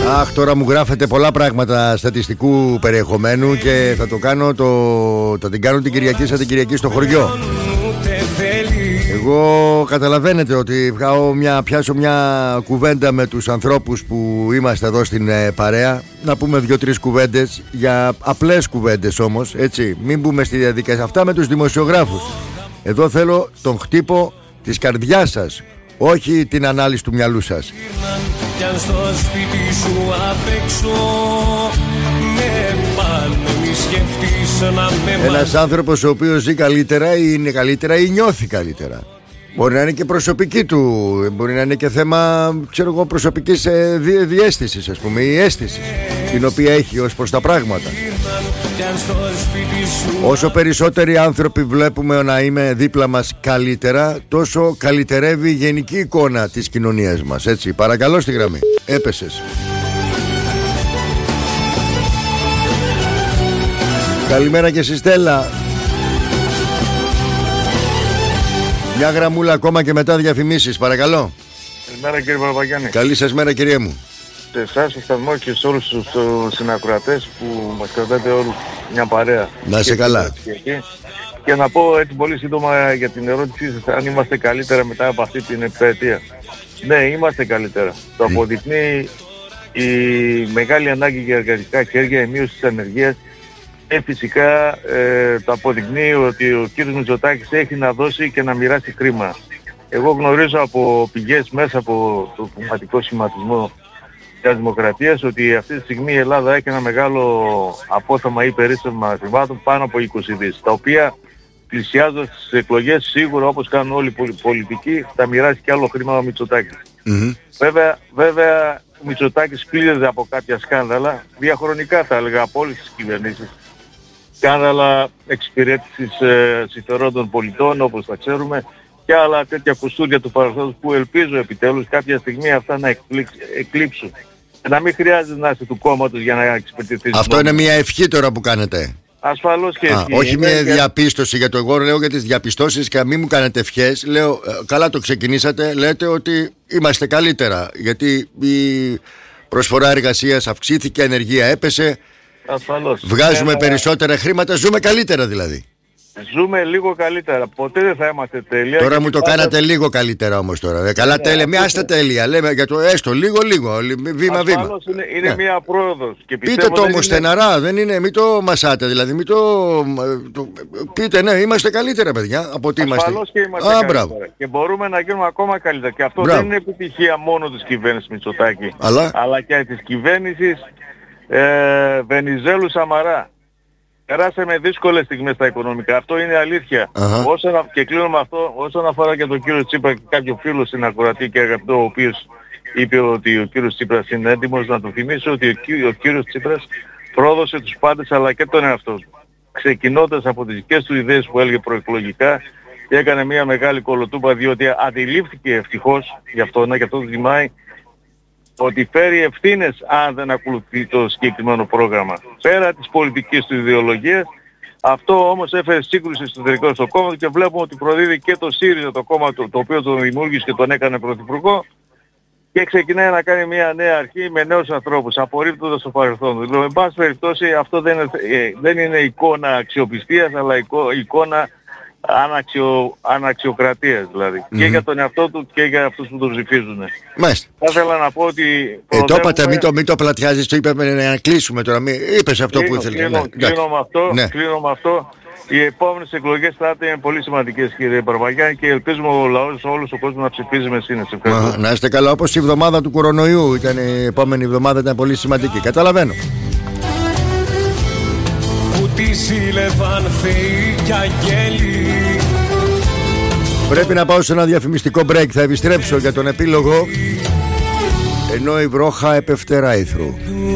Αχ, τώρα μου γράφετε πολλά πράγματα στατιστικού περιεχομένου και θα το κάνω θα την κάνω την Κυριακή σαν την Κυριακή στο χωριό. Εγώ καταλαβαίνετε ότι πιάσω μια κουβέντα με τους ανθρώπους που είμαστε εδώ στην παρέα. Να πούμε 2-3 κουβέντες, για απλές κουβέντες όμως, έτσι. Μην μπούμε στη διαδικασία. Αυτά με τους δημοσιογράφους. Εδώ θέλω τον χτύπο της καρδιάς σας, όχι την ανάλυση του μυαλού σας. Ένας άνθρωπος ο οποίος ζει καλύτερα ή είναι καλύτερα ή νιώθει καλύτερα. Μπορεί να είναι και προσωπική του, μπορεί να είναι και θέμα, ξέρω εγώ, προσωπικής διαίσθησης, ας πούμε, η αίσθηση την οποία έχει ως προς τα πράγματα. Όσο περισσότεροι άνθρωποι βλέπουμε να είμαι δίπλα μας καλύτερα, τόσο καλυτερεύει η γενική εικόνα της κοινωνίας μας, έτσι. Παρακαλώ στη γραμμή. Έπεσες. Καλημέρα και στη Στέλλα. Μια γραμμούλα ακόμα και μετά διαφημίσεις, παρακαλώ. Καλημέρα κύριε Παπαγιάννη. Καλή σας μέρα, κυρία μου. Σε εσάς, στο σταθμό και σε όλους τους συνακροατές που μας κρατάτε όλους μια παρέα. Να είσαι καλά. Και να πω έτσι πολύ σύντομα για την ερώτησή σας, αν είμαστε καλύτερα μετά από αυτή την επέτεια. Ναι, είμαστε καλύτερα. Το αποδεικνύει η μεγάλη ανάγκη για εργατικά χέρια, η μείωση της ανεργίας. Και φυσικά το αποδεικνύει ότι ο κύριος Μητσοτάκης έχει να δώσει και να μοιράσει χρήμα. Εγώ γνωρίζω από πηγές μέσα από το κομματικό σχηματισμό της Δημοκρατίας ότι αυτή τη στιγμή η Ελλάδα έχει ένα μεγάλο απόθεμα ή περίσσευμα χρημάτων πάνω από 20 δις, τα οποία πλησιάζοντας τις εκλογές σίγουρα, όπως κάνουν όλοι οι πολιτικοί, θα μοιράσει και άλλο χρήμα ο Μητσοτάκης. Βέβαια ο Μητσοτάκης πλήρεται από κάποια σκάνδαλα, διαχρονικά θα έλεγα από όλες τις κυβερνήσεις. Σκάνδαλα εξυπηρέτησης συμφερόντων πολιτών, όπως τα ξέρουμε, και άλλα τέτοια κουστούρια του παρελθόντος που ελπίζω επιτέλους κάποια στιγμή αυτά να εκλείψουν. Να μην χρειάζεται να είστε του κόμματος για να εξυπηρετήσετε. Αυτό είναι μια ευχή τώρα που κάνετε. Ασφαλώς και ευχή. Όχι μια διαπίστωση, για το εγώ λέω για τις διαπιστώσεις και μην μου κάνετε ευχές. Λέω, καλά το ξεκινήσατε, λέτε ότι είμαστε καλύτερα. Γιατί η προσφορά εργασίας αυξήθηκε, η ανεργία έπεσε. Ασφαλώς. Βγάζουμε περισσότερα χρήματα, ζούμε καλύτερα δηλαδή. Ζούμε λίγο καλύτερα. Ποτέ δεν θα είμαστε τέλεια. Τώρα μου το κάνατε λίγο καλύτερα όμως τώρα. Καλά τέλεια, μην άστε τέλεια. Λέμε για το έστω λίγο, βήμα-βήμα. Ασφαλώς είναι μια πρόοδος. Πείτε το όμως στεναρά, δεν είναι, μην το μασάτε δηλαδή. Πείτε, ναι, είμαστε καλύτερα παιδιά από ότι είμαστε. Ασφαλώς και είμαστε καλύτερα. Και μπορούμε να γίνουμε ακόμα καλύτερα. Και αυτό δεν είναι επιτυχία μόνο της κυβέρνησης Μητσοτάκη, αλλά και της κυβέρνησης Βενιζέλου Σαμαρά. Περάσαμε δύσκολες στιγμές στα οικονομικά. Αυτό είναι αλήθεια. Και κλείνω με αυτό, όσον αφορά και τον κύριο Τσίπρα και κάποιο φίλο στην ακροατή και αγαπητό, ο οποίος είπε ότι ο κύριος Τσίπρας είναι έτοιμος, να του θυμίσω ότι ο κύριος Τσίπρας πρόδωσε τους πάντες αλλά και τον εαυτό του. Ξεκινώντας από τις δικές του ιδέες που έλεγε προεκλογικά και έκανε μια μεγάλη κολοτούπα, διότι αντιλήφθηκε ευτυχώς, γι' αυτό το θυμάει, ότι φέρει ευθύνες αν δεν ακολουθεί το συγκεκριμένο πρόγραμμα. Πέρα της πολιτικής του ιδεολογίας, αυτό όμως έφερε σύγκρουση εσωτερικό στο κόμμα και βλέπουμε ότι προδίδει και το ΣΥΡΙΖΑ, το κόμμα το οποίο τον δημιούργησε και τον έκανε πρωθυπουργό, και ξεκινάει να κάνει μια νέα αρχή με νέους ανθρώπους, απορρίπτοντας το παρελθόν. Δηλαδή, εν πάση περιπτώσει, αυτό δεν είναι εικόνα αξιοπιστίας, αλλά εικόνα αναξιοκρατίας δηλαδή. Και για τον εαυτό του και για αυτούς που τον ψηφίζουν. Μάλιστα. Θα ήθελα να πω ότι το είπατε, μην το πλατιάζεις, το είπαμε να κλείσουμε τώρα. Είπες αυτό που ήθελες. Κλείνω με αυτό. Οι επόμενες εκλογές θα είναι πολύ σημαντικές, κύριε Παρβαγιάννη, και ελπίζουμε ο λαός, όλος ο κόσμος να ψηφίζει με σύνεση. Να είστε καλά, όπως η εβδομάδα του κορονοϊού ήταν, η επόμενη εβδομάδα ήταν πολύ σημαντική. Καταλαβαίνω. Πρέπει να πάω σε ένα διαφημιστικό break. Θα επιστρέψω για τον επίλογο, ενώ η βρόχα επεφτερά ήθρου.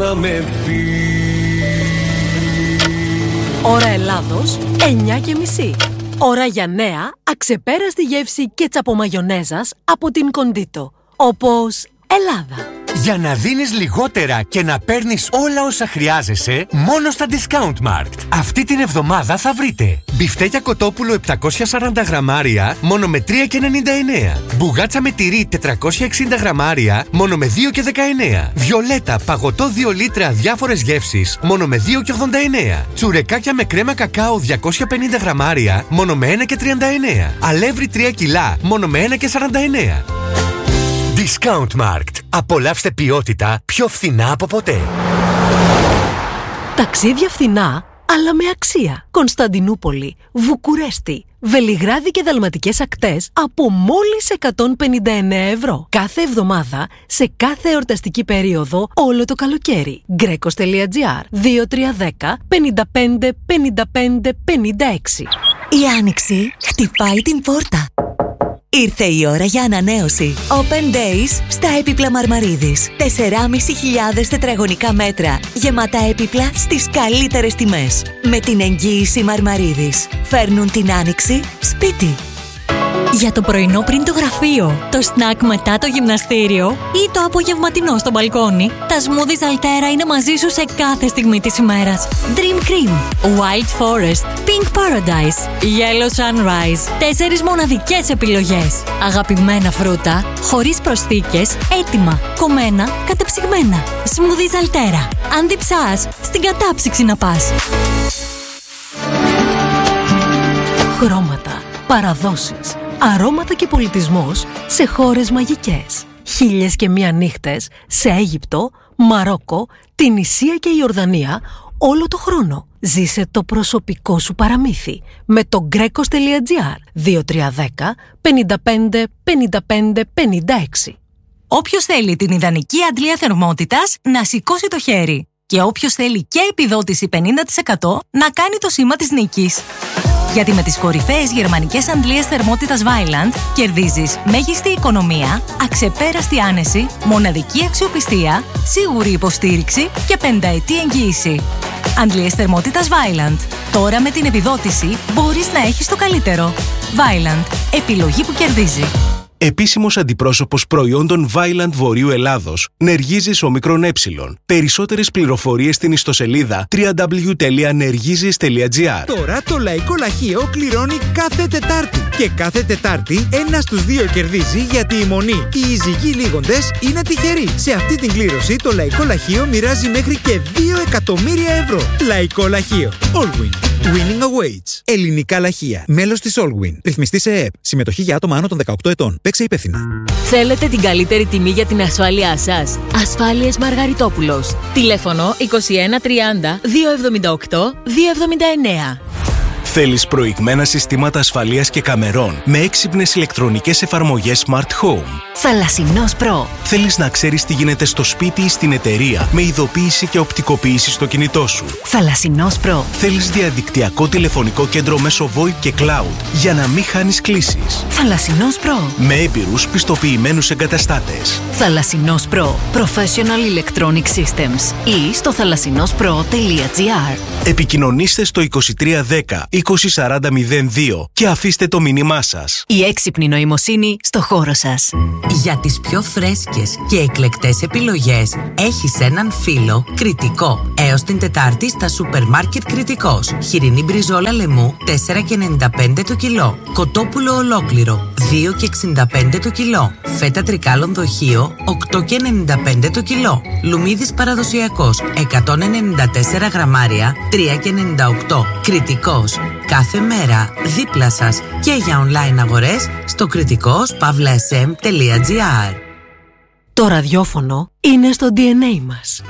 Ώρα Ελλάδος 9:30. Ώρα για νέα, αξεπέραστη γεύση κέτσαπο μαγιονέζας από την Κοντίτο. Όπως Ελλάδα. Για να δίνεις λιγότερα και να παίρνεις όλα όσα χρειάζεσαι, μόνο στα Discount Markt. Αυτή την εβδομάδα θα βρείτε μπιφτέκια κοτόπουλο 740 γραμμάρια, μόνο με 3,99. Μπουγάτσα με τυρί 460 γραμμάρια, μόνο με 2,19. Βιολέτα παγωτό 2 λίτρα διάφορες γεύσεις, μόνο με 2,89. Τσουρεκάκια με κρέμα κακάο 250 γραμμάρια, μόνο με 1,39. Αλεύρι 3 κιλά, μόνο με 1,49. Discount Markt. Απολαύστε ποιότητα πιο φθηνά από ποτέ. Ταξίδια φθηνά, αλλά με αξία. Κωνσταντινούπολη, Βουκουρέστι, Βελιγράδι και Δαλματικές Ακτές από μόλις 159 ευρώ. Κάθε εβδομάδα, σε κάθε εορταστική περίοδο, όλο το καλοκαίρι. Greco.gr 2310 55 55 56. Η Άνοιξη χτυπάει την πόρτα. Ήρθε η ώρα για ανανέωση. Open Days στα έπιπλα Μαρμαρίδης. 4.500 τετραγωνικά μέτρα. Γεμάτα έπιπλα στις καλύτερες τιμές. Με την εγγύηση Μαρμαρίδης. Φέρνουν την άνοιξη σπίτι. Για το πρωινό πριν το γραφείο, το σνακ μετά το γυμναστήριο ή το απογευματινό στο μπαλκόνι, τα smoothies Altera είναι μαζί σου σε κάθε στιγμή της ημέρας. Dream Cream, Wild Forest, Pink Paradise, Yellow Sunrise. 4 μοναδικές επιλογές. Αγαπημένα φρούτα, χωρίς προσθήκες, έτοιμα, κομμένα, κατεψυγμένα. Smoothies Altera. Αν διψάς, στην κατάψυξη να πας. Χρώματα, παραδόσεις, αρώματα και πολιτισμός σε χώρες μαγικές. 1001 νύχτες σε Αίγυπτο, Μαρόκο, την Ισία και η Ιορδανία όλο το χρόνο. Ζήσε το προσωπικό σου παραμύθι με το Greco.gr 2310 55 55 56. Όποιος θέλει την ιδανική αντλία θερμότητας να σηκώσει το χέρι. Και όποιος θέλει και επιδότηση 50% να κάνει το σήμα της νίκης. Γιατί με τις κορυφαίες γερμανικές αντλίες θερμότητας Vaillant κερδίζεις μέγιστη οικονομία, αξεπέραστη άνεση, μοναδική αξιοπιστία, σίγουρη υποστήριξη και 5ετή εγγύηση. Αντλίες θερμότητας Vaillant. Τώρα με την επιδότηση μπορείς να έχεις το καλύτερο. Vaillant. Επιλογή που κερδίζει. Επίσημος αντιπρόσωπος προϊόντων Vaillant Βορείου Ελλάδος. Νεργίζης Ομικρόν Ε. Περισσότερες πληροφορίες στην ιστοσελίδα www.nergizis.gr. Τώρα το Λαϊκό Λαχείο κληρώνει κάθε Τετάρτη. Και κάθε Τετάρτη 1 στους 2 κερδίζει, γιατί η μονή, οι εισηγοί λίγοντες, είναι τυχεροί. Σε αυτή την κλήρωση το Λαϊκό Λαχείο μοιράζει μέχρι και 2 εκατομμύρια ευρώ. Λαϊκό Λαχείο. Allwin. Winning awaits. Ελληνικά λαχεία. Μέλος της Allwin. Ρυθμιστή σε ΕΕΠ. Συμμετοχή για άτομα άνω των 18 ετών. Παίξε υπεύθυνα. Θέλετε την καλύτερη τιμή για την ασφάλειά σας? Ασφάλειες Μαργαριτόπουλος. Τηλέφωνο 2130 278 279. Θέλεις προηγμένα συστήματα ασφαλείας και καμερών με έξυπνες ηλεκτρονικές εφαρμογές Smart Home? Θαλασσινός Pro. Θέλεις να ξέρεις τι γίνεται στο σπίτι ή στην εταιρεία με ειδοποίηση και οπτικοποίηση στο κινητό σου? Θαλασσινός Pro. Θέλεις διαδικτυακό τηλεφωνικό κέντρο μέσω VoIP και Cloud για να μην χάνεις κλήσεις? Θαλασσινός Pro. Με έμπειρους πιστοποιημένους εγκαταστάτες. Θαλασσινός Pro. Professional Electronic Systems. Ή στο θαλασσινόspro.gr. Επικοινωνήστε στο 2310 204002 και αφήστε το μήνυμά σας. Η έξυπνη νοημοσύνη στο χώρο σας. Για τις πιο φρέσκες και εκλεκτές επιλογές έχεις έναν φίλο Κρητικό. Έως την Τετάρτη στα σούπερ μάρκετ Κρητικός. Χοιρινή μπριζόλα λεμού 4,95 το κιλό. Κοτόπουλο ολόκληρο 2,65 το κιλό. Φέτα τρικάλων δοχείο 8,95 το κιλό. Λουμίδης παραδοσιακός 194 γραμμάρια 3,98. Κρητικός. Κάθε μέρα δίπλα σας και για online αγορές στο κρητικός.sm.gr. Το ραδιόφωνο είναι στο DNA μας.